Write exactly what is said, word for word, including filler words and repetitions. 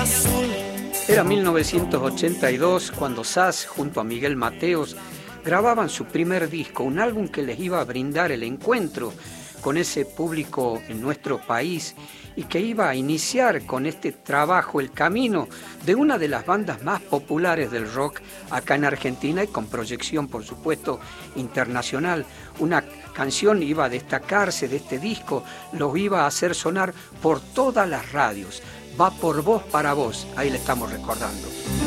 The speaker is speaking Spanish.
Era mil novecientos ochenta y dos cuando Sass, junto a Miguel Mateos, grababan su primer disco, un álbum que les iba a brindar el encuentro con ese público en nuestro país y que iba a iniciar con este trabajo el camino de una de las bandas más populares del rock acá en Argentina y con proyección, por supuesto, internacional. Una canción iba a destacarse de este disco, los iba a hacer sonar por todas las radios. Va por vos para vos, ahí le estamos recordando.